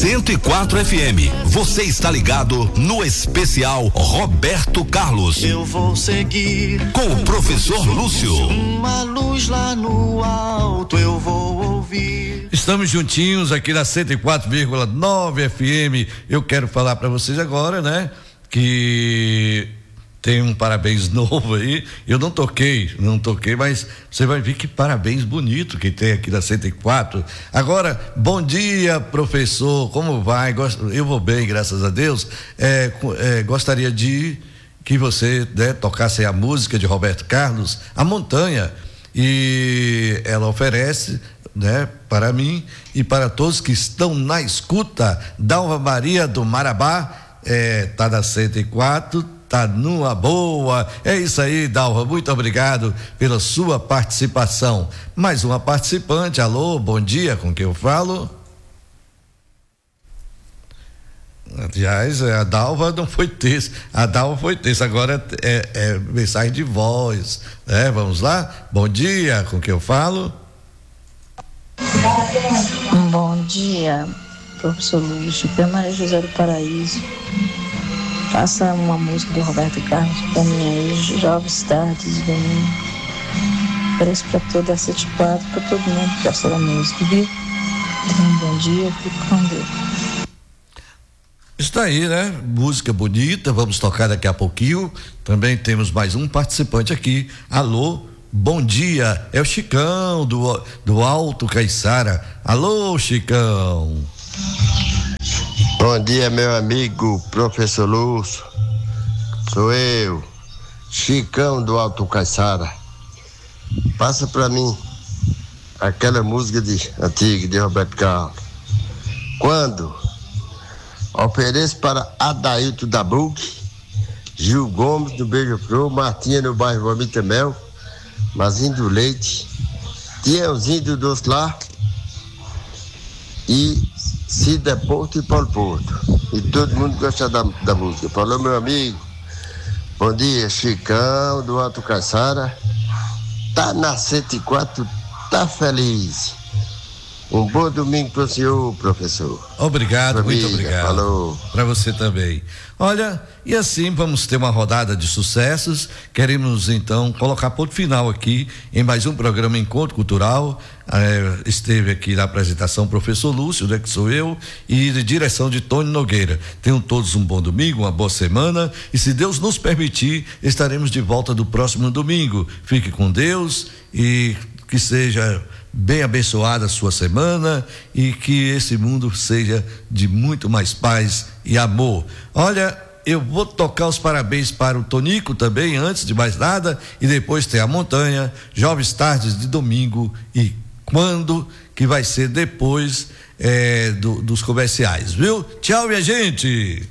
104 FM. Você está ligado no especial Roberto Carlos. Eu vou seguir com o professor Lúcio. Uma luz lá no alto eu vou ouvir. Estamos juntinhos aqui na 104,9 FM. Eu quero falar para vocês agora, né? Que tem um parabéns novo aí. Eu não toquei, mas você vai ver que parabéns bonito que tem aqui da 104. Agora, bom dia, professor. Como vai? Eu vou bem, graças a Deus. Gostaria de que você, né, tocasse a música de Roberto Carlos, A Montanha. E ela oferece, né, para mim e para todos que estão na escuta. Dalva Maria do Marabá, tá na 104. Tá numa boa. É isso aí, Dalva, muito obrigado pela sua participação. Mais uma participante. Alô, bom dia, com quem eu falo? Aliás, a Dalva não foi terça, a Dalva foi terça, agora é mensagem de voz, né? Vamos lá, bom dia, com quem eu falo? Bom dia, professor Lúcio, Maria José do Paraíso. Faça uma música do Roberto Carlos para mim aí, Jovens Tardes de Domingo. Ofereço para toda a 74, para todo mundo que gosta da música, viu? Tenha um bom dia, fique com Deus. Está aí, né? Música bonita, vamos tocar daqui a pouquinho. Também temos mais um participante aqui. Alô, bom dia, é o Chicão do Alto Caiçara. Alô, Chicão. Bom dia, meu amigo professor Lúcio. Sou eu, Chicão do Alto Caiçara. Passa pra mim aquela música antiga de Roberto Carlos. Quando ofereço para Adailto da Buc, Gil Gomes do Beija-Flor, Martinha no bairro Vomita Mel, Mazinho do Leite, Tiãozinho do Doce Lá e Cida Porto e Paulo Porto. E todo mundo gosta da música. Falou, meu amigo. Bom dia, Chicão do Alto Caiçara. Tá na 104, tá feliz. Um bom domingo para o senhor, professor. Obrigado, Família, muito obrigado. Falou. Para você também. Olha, e assim vamos ter uma rodada de sucessos. Queremos então colocar ponto final aqui em mais um programa Encontro Cultural. Esteve aqui na apresentação o professor Lúcio, né, que sou eu, e de direção de Tony Nogueira. Tenham todos um bom domingo, uma boa semana, e se Deus nos permitir, estaremos de volta do próximo domingo. Fique com Deus e que seja bem abençoada a sua semana e que esse mundo seja de muito mais paz e amor. Olha, eu vou tocar os parabéns para o Tonico também, antes de mais nada, e depois tem A Montanha, Jovens Tardes de Domingo e Quando, que vai ser depois dos comerciais, viu? Tchau, minha gente!